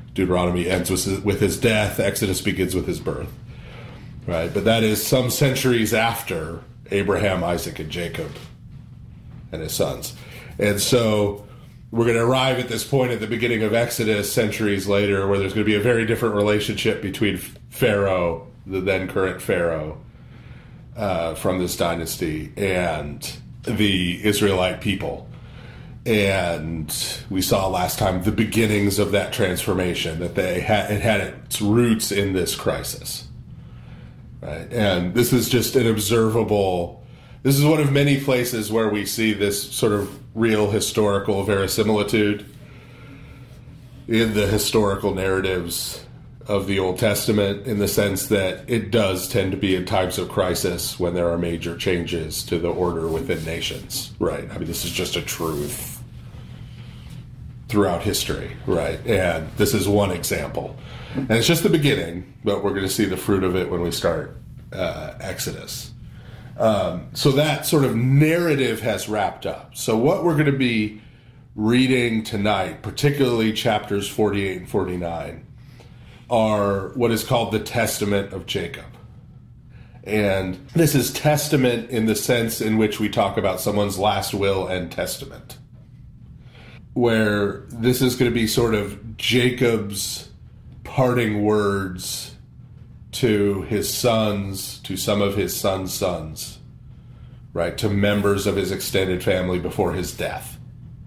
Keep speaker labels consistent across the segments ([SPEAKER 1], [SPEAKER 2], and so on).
[SPEAKER 1] Deuteronomy ends with his death. Exodus begins with his birth. Right? But that is some centuries after Abraham, Isaac, and Jacob and his sons. And so we're going to arrive at this point at the beginning of Exodus centuries later where there's going to be a very different relationship between Pharaoh, the then current Pharaoh, from this dynasty, and the Israelite people. And we saw last time the beginnings of that transformation, that it had its roots in this crisis. Right? And this is just an observable, this is one of many places where we see this sort of real historical verisimilitude in the historical narratives of the Old Testament, in the sense that it does tend to be in times of crisis when there are major changes to the order within nations, right? I mean, this is just a truth throughout history, right? And this is one example. And it's just the beginning, but we're going to see the fruit of it when we start Exodus. So that sort of narrative has wrapped up. So what we're going to be reading tonight, particularly chapters 48 and 49, are what is called the Testament of Jacob. And this is testament in the sense in which we talk about someone's last will and testament, where this is going to be sort of Jacob's parting words to his sons, to some of his sons' sons, right, to members of his extended family before his death.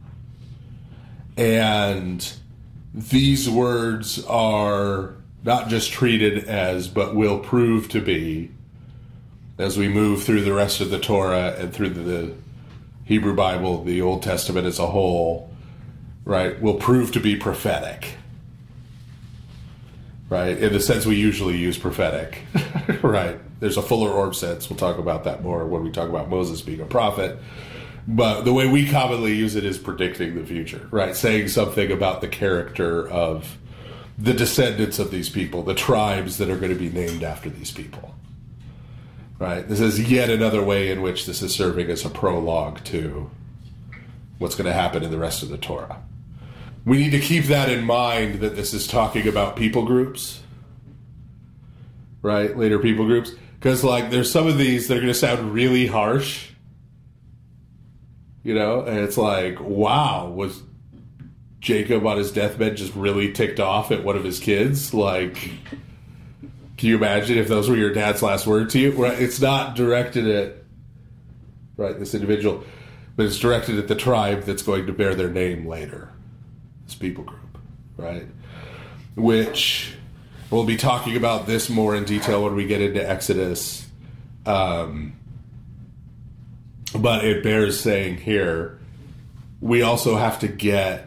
[SPEAKER 1] And these words are not just treated as, but will prove to be, as we move through the rest of the Torah and through the Hebrew Bible, the Old Testament as a whole, right, will prove to be prophetic. Right, in the sense we usually use prophetic. Right, there's a fuller orb sense. We'll talk about that more when we talk about Moses being a prophet. But the way we commonly use it is predicting the future, right? Saying something about the character of the descendants of these people, the tribes that are going to be named after these people, right? This is yet another way in which this is serving as a prologue to what's going to happen in the rest of the Torah. We need to keep that in mind, that this is talking about people groups, right? Later people groups. Because, like, there's some of these that are going to sound really harsh, you know? And it's like, wow, was Jacob on his deathbed just really ticked off at one of his kids? Like, can you imagine if those were your dad's last word to you? Right? It's not directed at, right, this individual, but it's directed at the tribe that's going to bear their name later. This people group, right? Which we'll be talking about this more in detail when we get into Exodus. But it bears saying here, we also have to get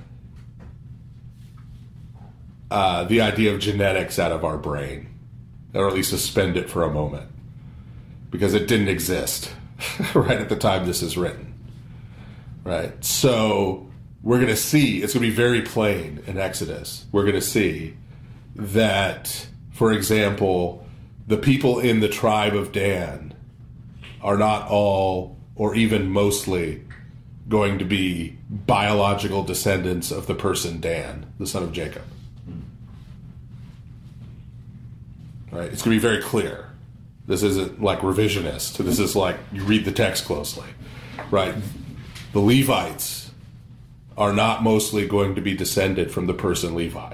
[SPEAKER 1] the idea of genetics out of our brain, or at least suspend it for a moment, because it didn't exist right at the time this is written, right? So we're going to see, it's going to be very plain in Exodus. We're going to see that, for example, the people in the tribe of Dan are not all, or even mostly, going to be biological descendants of the person Dan, the son of Jacob. Right? It's going to be very clear. This isn't like revisionist. This is like, you read the text closely. Right? The Levites are not mostly going to be descended from the person Levi.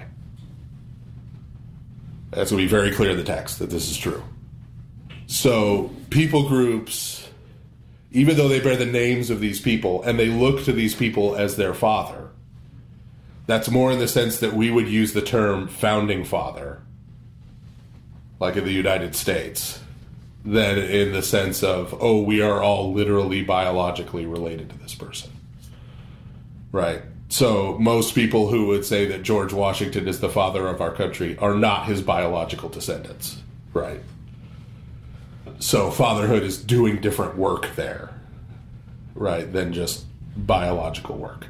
[SPEAKER 1] That's going to be very clear in the text that this is true. So people groups, even though they bear the names of these people and they look to these people as their father, that's more in the sense that we would use the term founding father, like in the United States, than in the sense of, oh, we are all literally biologically related to this person. Right. So most people who would say that George Washington is the father of our country are not his biological descendants. Right. So fatherhood is doing different work there, right, than just biological work.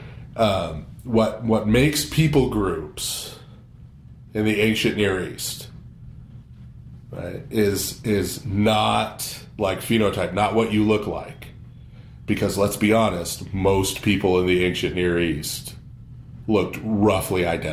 [SPEAKER 1] What makes people groups in the ancient Near East, right, is not like phenotype, not what you look like. Because let's be honest, most people in the ancient Near East looked roughly identical.